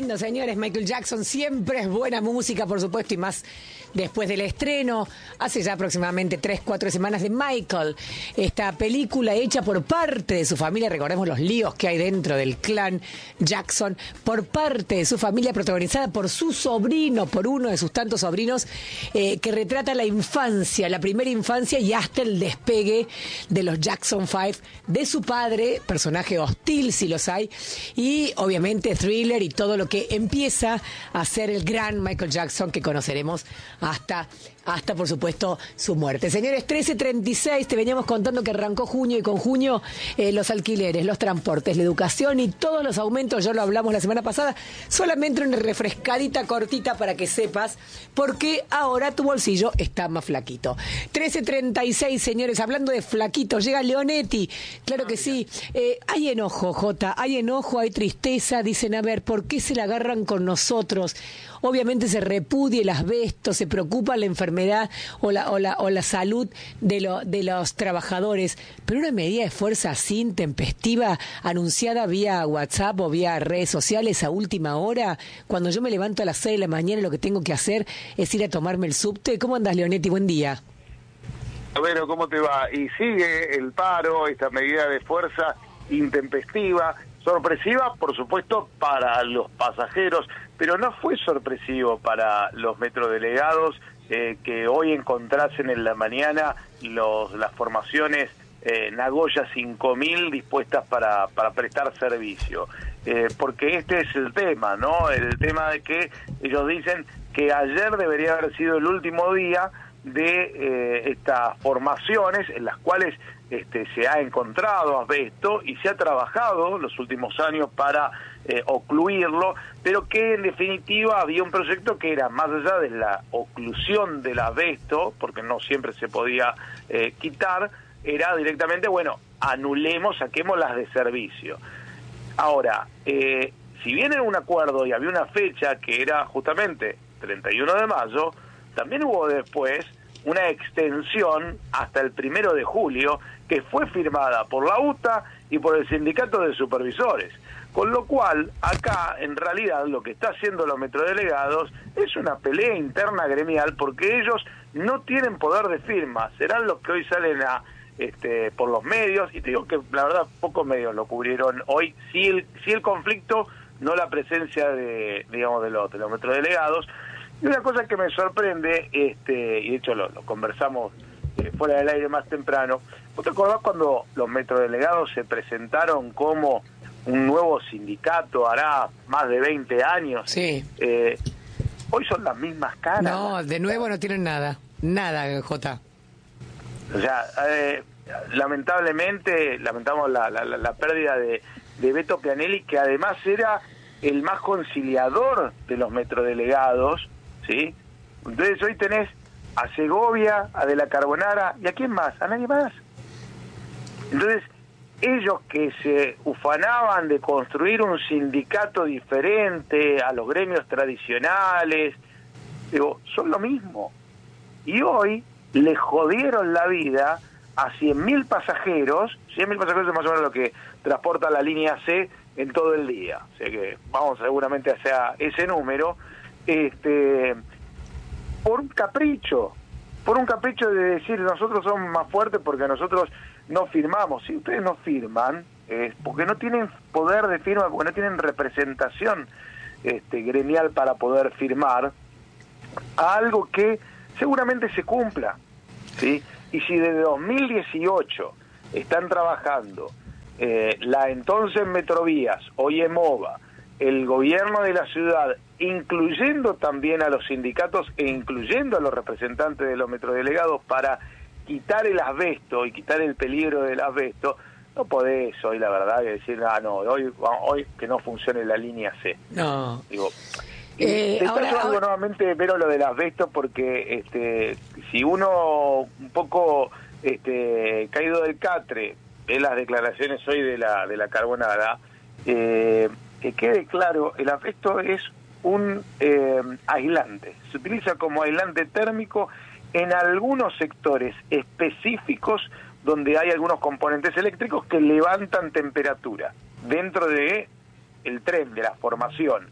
lindo, señores. Michael Jackson siempre es buena música, por supuesto, y más después del estreno, hace ya aproximadamente 3-4 semanas, de Michael, esta película hecha por parte de su familia. Recordemos los líos que hay dentro del clan Jackson, por parte de su familia, protagonizada por su sobrino, por uno de sus tantos sobrinos, que retrata la infancia, la primera infancia y hasta el despegue de los Jackson 5, de su padre, personaje hostil si los hay, y obviamente thriller y todo lo que empieza a ser el gran Michael Jackson que conoceremos hasta por supuesto su muerte. Señores, 13:36, te veníamos contando que arrancó junio, y con junio los alquileres, los transportes, la educación y todos los aumentos, ya lo hablamos la semana pasada. Solamente una refrescadita cortita para que sepas, porque ahora tu bolsillo está más flaquito. 13:36, señores, hablando de flaquito, llega Leonetti, claro que sí. Hay enojo, Jota, hay enojo, hay tristeza. Dicen, a ver, ¿por qué se la agarran con nosotros? Obviamente se repudia el asbesto, se preocupa la enfermedad o la salud de los trabajadores, pero una medida de fuerza así intempestiva, anunciada vía WhatsApp o vía redes sociales a última hora, cuando yo me levanto a las 6 de la mañana, lo que tengo que hacer es ir a tomarme el subte. ¿Cómo andás, Leonetti? Buen día. Bueno, ¿cómo te va? Y sigue el paro, esta medida de fuerza intempestiva, sorpresiva, por supuesto, para los pasajeros, pero no fue sorpresivo para los metrodelegados que hoy encontrasen en la mañana las formaciones Nagoya 5000 dispuestas para prestar servicio. Porque este es el tema, ¿no? El tema de que ellos dicen que ayer debería haber sido el último día de estas formaciones en las cuales se ha encontrado asbesto y se ha trabajado los últimos años para ocluirlo, pero que en definitiva había un proyecto que era más allá de la oclusión del asbesto, porque no siempre se podía quitar, era directamente, bueno, anulemos, saquémoslas de servicio. Ahora, si bien era un acuerdo y había una fecha que era justamente 31 de mayo, también hubo después una extensión hasta el 1 de julio que fue firmada por la UTA y por el sindicato de supervisores. Con lo cual, acá, en realidad, lo que está haciendo los metrodelegados es una pelea interna gremial, porque ellos no tienen poder de firma. Serán los que hoy salen por los medios, y te digo que la verdad pocos medios lo cubrieron hoy, si el conflicto, no la presencia de los metrodelegados. Y una cosa que me sorprende, y de hecho lo conversamos fuera del aire más temprano, ¿vos te acordás cuando los metrodelegados se presentaron como un nuevo sindicato hará más de 20 años? Sí. Hoy son las mismas caras. No, de nuevo no tienen nada, Jota. O sea, lamentablemente, lamentamos la pérdida de Beto Pianelli, que además era el más conciliador de los metrodelegados, ¿sí? Entonces hoy tenés a Segovia, a De la Carbonara, ¿y a quién más? A nadie más. Entonces, ellos que se ufanaban de construir un sindicato diferente a los gremios tradicionales, digo, son lo mismo. Y hoy le jodieron la vida a 100.000 pasajeros. 100.000 pasajeros es más o menos lo que transporta la línea C en todo el día. O sea que vamos seguramente hacia ese número, por un capricho de decir nosotros somos más fuertes porque nosotros no firmamos. Si ustedes no firman, porque no tienen poder de firma, porque no tienen representación gremial para poder firmar a algo que seguramente se cumpla, ¿sí? Y si desde 2018 están trabajando la entonces Metrovías, hoy EMOVA, el gobierno de la ciudad, incluyendo también a los sindicatos e incluyendo a los representantes de los metrodelegados para quitar el asbesto y quitar el peligro del asbesto, no podés hoy, la verdad, decir, hoy que no funcione la línea C. No. Digo, algo nuevamente, pero lo del asbesto, porque si uno un poco caído del catre ve las declaraciones hoy de la Carbonara, que quede claro, el asbesto es un aislante, se utiliza como aislante térmico en algunos sectores específicos donde hay algunos componentes eléctricos que levantan temperatura dentro de el tren, de la formación.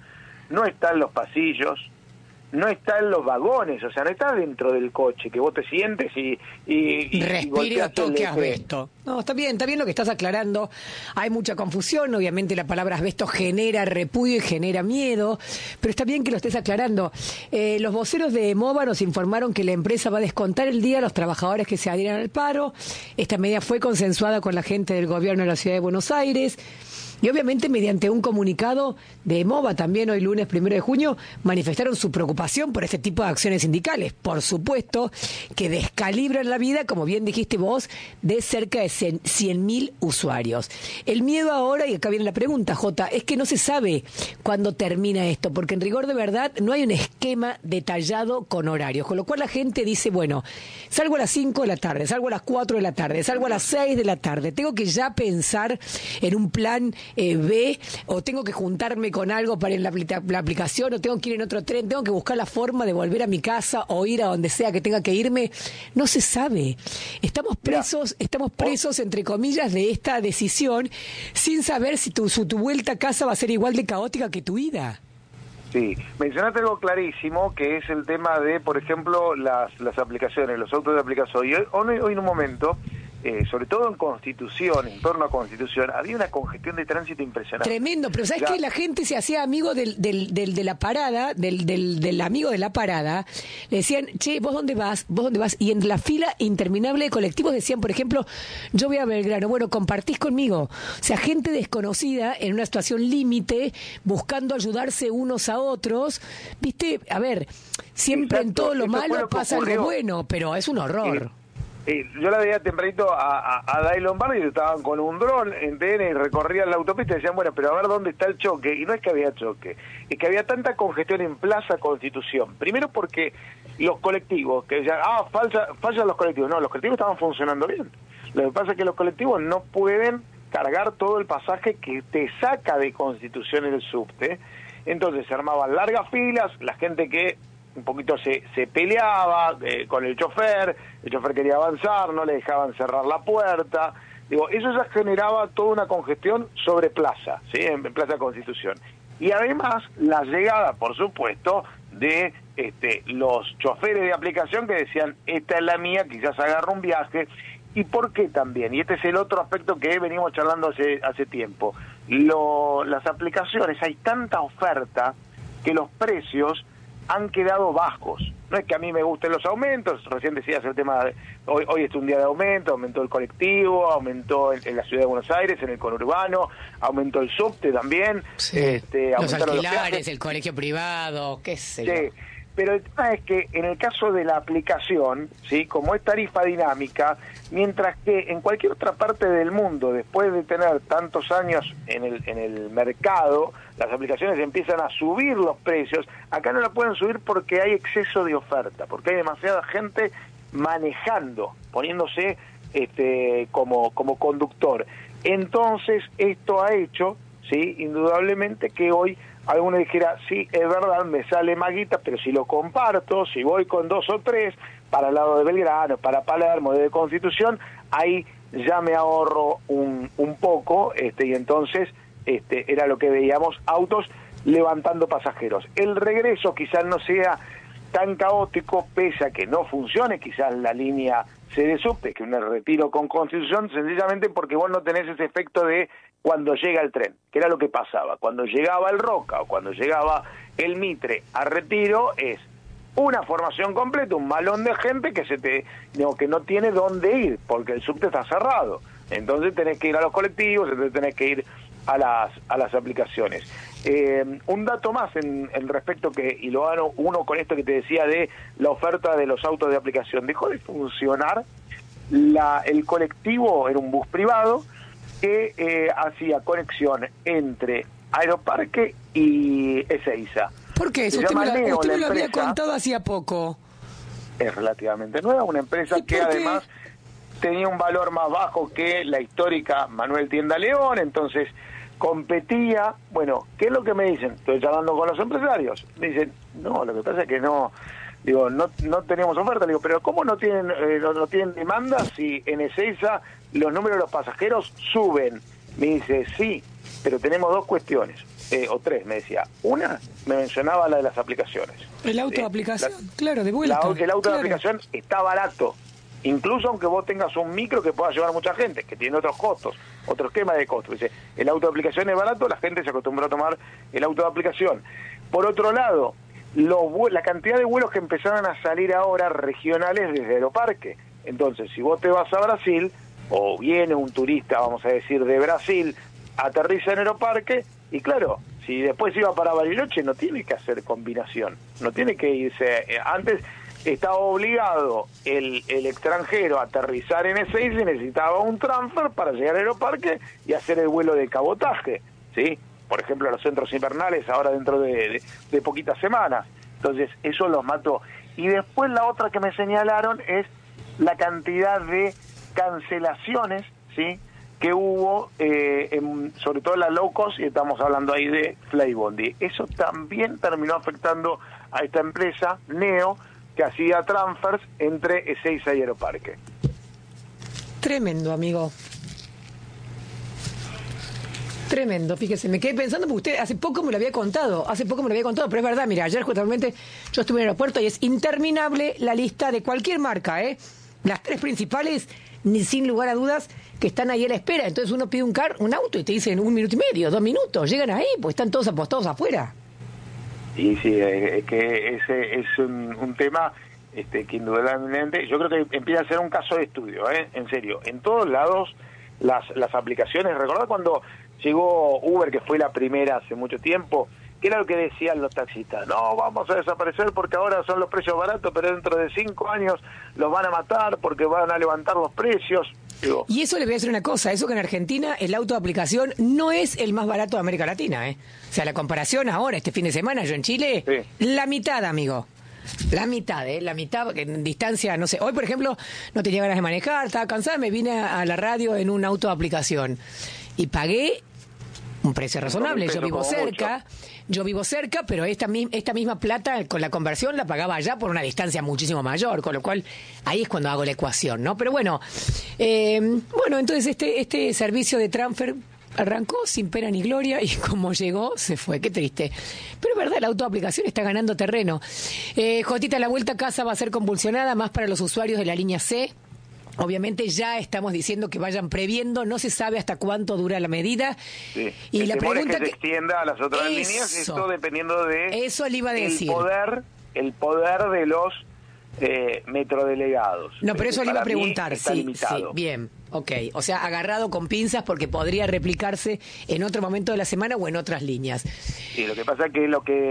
no está en los pasillos, no está en los vagones, o sea, no está dentro del coche, que vos te sientes y respire o toque asbesto. No, está bien lo que estás aclarando. Hay mucha confusión, obviamente la palabra asbesto genera repudio y genera miedo, pero está bien que lo estés aclarando. Los voceros de MOVA nos informaron que la empresa va a descontar el día a los trabajadores que se adhieran al paro. Esta medida fue consensuada con la gente del gobierno de la Ciudad de Buenos Aires. Y obviamente mediante un comunicado de MOVA también hoy lunes 1 de junio manifestaron su preocupación por este tipo de acciones sindicales. Por supuesto que descalibran la vida, como bien dijiste vos, de cerca de 100.000 usuarios. El miedo ahora, y acá viene la pregunta, Jota, es que no se sabe cuándo termina esto, porque en rigor de verdad no hay un esquema detallado con horarios, con lo cual la gente dice, bueno, salgo a las 5 de la tarde, salgo a las 4 de la tarde, salgo a las 6 de la tarde, tengo que ya pensar en un plan B, o tengo que juntarme con algo para en la aplicación, o tengo que ir en otro tren, tengo que buscar la forma de volver a mi casa o ir a donde sea que tenga que irme. No se sabe. Estamos presos entre comillas de esta decisión sin saber si tu vuelta a casa va a ser igual de caótica que tu ida. Sí, mencionaste algo clarísimo, que es el tema de, por ejemplo, las aplicaciones, los autos de aplicación. Y hoy en un momento, sobre todo en Constitución, en torno a Constitución, había una congestión de tránsito impresionante. Tremendo, pero ¿sabes qué? La gente se hacía amigo del de la parada, del amigo de la parada. Le decían, che, ¿vos dónde vas? ¿Vos dónde vas? Y en la fila interminable de colectivos decían, por ejemplo, yo voy a Belgrano. Bueno, compartís conmigo. O sea, gente desconocida en una situación límite, buscando ayudarse unos a otros. ¿Viste? A ver, siempre en todo lo malo pasa algo bueno, pero es un horror. Yo la veía tempranito a Dai Lombardi, estaban con un dron en TN y recorrían la autopista y decían, bueno, pero a ver dónde está el choque. Y no es que había choque, es que había tanta congestión en Plaza Constitución. Primero porque los colectivos, que decían, fallan los colectivos. No, los colectivos estaban funcionando bien. Lo que pasa es que los colectivos no pueden cargar todo el pasaje que te saca de Constitución en el subte. Entonces se armaban largas filas, la gente que un poquito se peleaba con el chofer quería avanzar, no le dejaban cerrar la puerta. Digo, eso ya generaba toda una congestión sobre Plaza, ¿sí? En Plaza Constitución. Y además la llegada, por supuesto, de los choferes de aplicación que decían, esta es la mía, quizás agarro un viaje. ¿Y por qué también? Y este es el otro aspecto que venimos charlando hace tiempo. Las aplicaciones, hay tanta oferta que los precios han quedado bajos. No es que a mí me gusten los aumentos, recién decías el tema de hoy es un día de aumento, aumentó el colectivo, aumentó en la Ciudad de Buenos Aires, en el conurbano, aumentó el subte también, sí. Los alquilares, el colegio privado, qué sé yo. Sí. Pero el tema es que en el caso de la aplicación, ¿sí? Como es tarifa dinámica, mientras que en cualquier otra parte del mundo, después de tener tantos años en el mercado, las aplicaciones empiezan a subir los precios, acá no la pueden subir porque hay exceso de oferta, porque hay demasiada gente manejando, poniéndose como conductor. Entonces, esto ha hecho, ¿sí? Indudablemente que hoy alguno dijera, sí, es verdad, me sale más guita, pero si lo comparto, si voy con 2 o 3 para el lado de Belgrano, para Palermo, de Constitución, ahí ya me ahorro un poco, y entonces era lo que veíamos, autos levantando pasajeros. El regreso quizás no sea tan caótico, pese a que no funcione quizás la línea C de subte, que un retiro con Constitución, sencillamente porque vos no tenés ese efecto de cuando llega el tren, que era lo que pasaba. Cuando llegaba el Roca o cuando llegaba el Mitre a Retiro, es una formación completa, un malón de gente que no tiene dónde ir, porque el subte está cerrado. Entonces tenés que ir a los colectivos, entonces tenés que ir a las aplicaciones. Un dato más en respecto y lo hago uno con esto que te decía de la oferta de los autos de aplicación. Dejó de funcionar el colectivo, era un bus privado que hacía conexión entre Aeroparque y Ezeiza. ¿Por qué eso? Usted me lo había contado hacía poco. Es relativamente nueva, una empresa que además tenía un valor más bajo que la histórica Manuel Tienda León, entonces competía. Bueno, ¿qué es lo que me dicen? Estoy charlando con los empresarios. Me dicen, no, lo que pasa es que no tenemos oferta. Le digo, pero ¿cómo no tienen demanda si en Ezeiza los números de los pasajeros suben? Me dice, sí, pero tenemos 2 cuestiones. o tres, me decía. Una, me mencionaba la de las aplicaciones. El auto de aplicación, claro, de vuelta. El auto de aplicación está barato. Incluso aunque vos tengas un micro que pueda llevar a mucha gente, que tiene otros costos, otro esquema de costos. Dice, el auto de aplicación es barato, la gente se acostumbró a tomar el auto de aplicación. Por otro lado, la cantidad de vuelos que empezaron a salir ahora regionales desde Aeroparque. Entonces, si vos te vas a Brasil, o viene un turista, vamos a decir, de Brasil, aterriza en Aeroparque, y claro, si después iba para Bariloche, no tiene que hacer combinación, no tiene que irse. Antes estaba obligado el extranjero a aterrizar en Ezeiza y necesitaba un transfer para llegar a Aeroparque y hacer el vuelo de cabotaje, ¿sí? Por ejemplo, los centros invernales ahora dentro de poquitas semanas. Entonces, eso los mató. Y después la otra que me señalaron es la cantidad de cancelaciones, ¿sí?, que hubo, sobre todo en la low cost, y estamos hablando ahí de Flybondi. Eso también terminó afectando a esta empresa, Neo, que hacía transfers entre Ezeiza y Aeroparque. Tremendo, amigo. Tremendo, fíjese, me quedé pensando porque usted hace poco me lo había contado, pero es verdad, mira, ayer justamente yo estuve en el aeropuerto y es interminable la lista de cualquier marca, las tres principales, ni sin lugar a dudas, que están ahí a la espera. Entonces uno pide un auto y te dicen 1 minuto y medio, 2 minutos, llegan ahí, pues están todos apostados afuera. Y sí, es que ese es un tema que indudablemente, yo creo que empieza a ser un caso de estudio, en serio, en todos lados las aplicaciones. ¿Recordás cuando llegó Uber, que fue la primera hace mucho tiempo? ¿Qué era lo que decían los taxistas? No, vamos a desaparecer porque ahora son los precios baratos, pero dentro de 5 años los van a matar porque van a levantar los precios. Digo, y eso le voy a decir una cosa, eso que en Argentina el auto de aplicación no es el más barato de América Latina, O sea, la comparación ahora, este fin de semana, yo en Chile, sí, la mitad, amigo. La mitad, porque en distancia, no sé. Hoy, por ejemplo, no tenía ganas de manejar, estaba cansada, me vine a la radio en un auto de aplicación y pagué un precio razonable. Yo vivo cerca, pero esta misma plata con la conversión la pagaba allá por una distancia muchísimo mayor, con lo cual ahí es cuando hago la ecuación, ¿no? Pero bueno, entonces este servicio de transfer arrancó sin pena ni gloria y como llegó, se fue. Qué triste. Pero es verdad, la autoaplicación está ganando terreno. Jotita, la vuelta a casa va a ser convulsionada, más para los usuarios de la línea C. Obviamente ya estamos diciendo que vayan previendo, no se sabe hasta cuánto dura la medida. Sí. Y la pregunta es que se extienda a las otras líneas, esto dependiendo de eso le iba a decir. El poder de los metrodelegados. No, pero eso le iba a preguntar, sí, limitado. Bien, ok. O sea, agarrado con pinzas porque podría replicarse en otro momento de la semana o en otras líneas. Sí, lo que pasa es que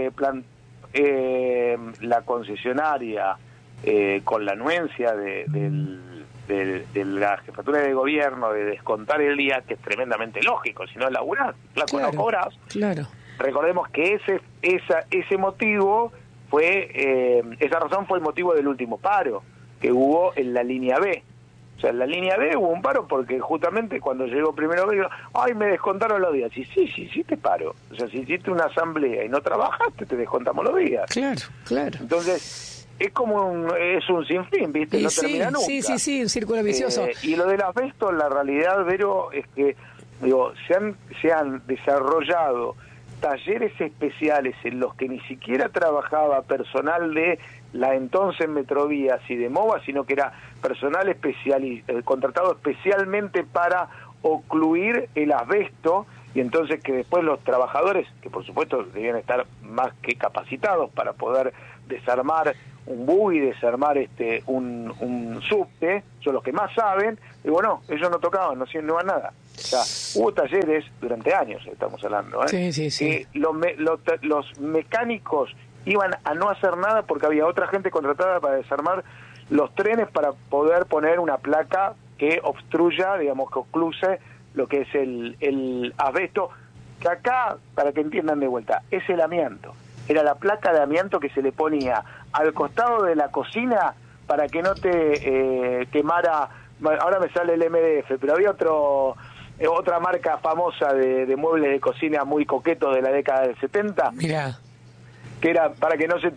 la concesionaria, con la anuencia de la jefatura de gobierno de descontar el día, que es tremendamente lógico, si no laburás, no cobras. Claro. Recordemos que ese motivo fue, esa razón fue el motivo del último paro que hubo en la línea B. O sea, en la línea B hubo un paro porque justamente cuando llegó primero B, ay, me descontaron los días. Y sí te paro. O sea, si hiciste una asamblea y no trabajaste, te descontamos los días. Claro. Entonces, es como un sinfín, ¿viste? No termina nunca. Sí, un círculo vicioso. Y lo del asbesto, la realidad, Vero, es que se han desarrollado talleres especiales en los que ni siquiera trabajaba personal de la entonces Metrovías y de MOVA, sino que era personal contratado especialmente para ocluir el asbesto, y entonces que después los trabajadores, que por supuesto debían estar más que capacitados para poder desarmar un buggy, desarmar un subte, son los que más saben, y bueno, ellos no tocaban, no iban nada. O sea, hubo talleres durante años, estamos hablando, Sí. que los mecánicos iban a no hacer nada porque había otra gente contratada para desarmar los trenes para poder poner una placa que obstruya, digamos, que ocluse lo que es el asbesto, que acá, para que entiendan de vuelta, es el amianto. Era la placa de amianto que se le ponía al costado de la cocina para que no te quemara. Ahora me sale el MDF, pero había otra marca famosa de muebles de cocina muy coquetos de la década del 70. Mirá. Que era para que no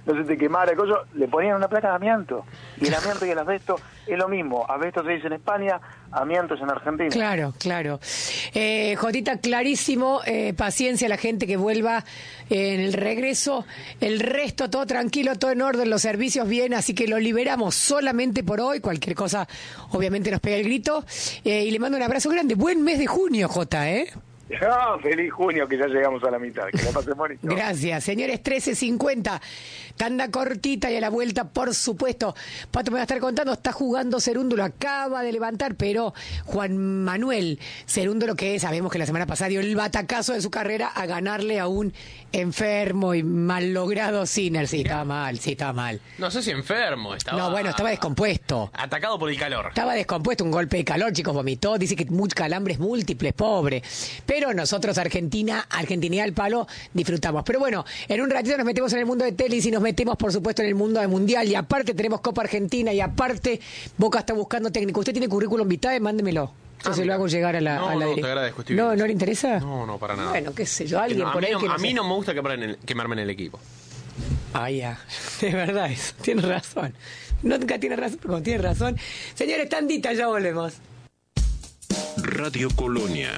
no se te quemara, cosas, le ponían una placa de amianto. Y el amianto y el asbesto es lo mismo. Asbesto se dice en España, amianto es en Argentina. Claro, claro. Jotita, clarísimo, paciencia a la gente que vuelva en el regreso. El resto, todo tranquilo, todo en orden, los servicios bien, así que lo liberamos solamente por hoy. Cualquier cosa, obviamente, nos pega el grito. Y le mando un abrazo grande. Buen mes de junio, Jota, ¿eh? Ah, feliz junio, que ya llegamos a la mitad. Que la pasen bonito. Gracias, señores. 13:50, tanda cortita y a la vuelta, por supuesto. Pato me va a estar contando, está jugando Cerúndolo, acaba de levantar, pero Juan Manuel Cerúndolo, que sabemos que la semana pasada dio el batacazo de su carrera a ganarle a un enfermo y mal logrado Sinner. Sí, estaba mal. No sé si enfermo, estaba... No, bueno, estaba descompuesto. Atacado por el calor. Estaba descompuesto, un golpe de calor, chicos, vomitó, dice que muchos calambres múltiples, pobre. Pero nosotros, Argentinidad al palo, disfrutamos. Pero bueno, en un ratito nos metemos en el mundo de tenis y nos metemos, por supuesto, en el mundo de Mundial. Y aparte tenemos Copa Argentina y aparte Boca está buscando técnico. ¿Usted tiene currículum vitae? Mándemelo. Yo se lo hago llegar a la te agradezco, estoy ¿No, bien. ¿No le interesa? No, para nada. Bueno, qué sé yo, alguien No, por ahí que a no mí sé. no me gusta quemarme en el equipo. Ah, ya. De verdad, eso. Tiene razón. Nunca tiene razón, pero cuando tiene razón. Señores, tandita, ya volvemos. Radio Colonia.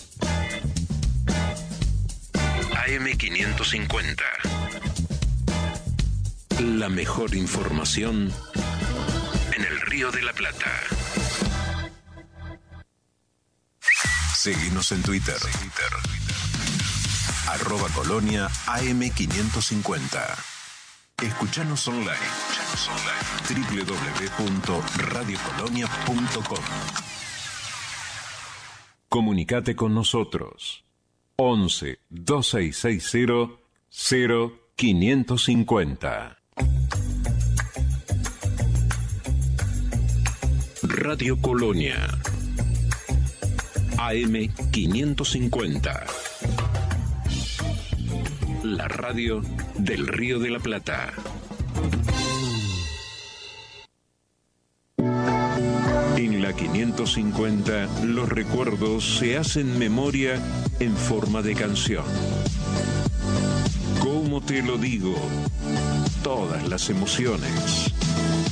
AM550. La mejor información en el Río de la Plata. Seguinos en Twitter. @Colonia AM550. Escuchanos online. www.radiocolonia.com. Comunicate con nosotros. 11 2660 0550. Radio Colonia AM550. La radio del Río de la Plata. En la 550, los recuerdos se hacen memoria en forma de canción. ¿Cómo te lo digo? Todas las emociones.